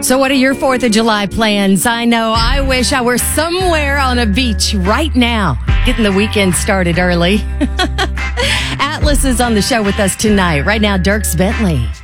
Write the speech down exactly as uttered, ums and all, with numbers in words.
So what are your fourth of July plans? I know I wish I were somewhere on a beach right now, getting the weekend started early. Atlas is on the show with us tonight. Right now, Dierks Bentley.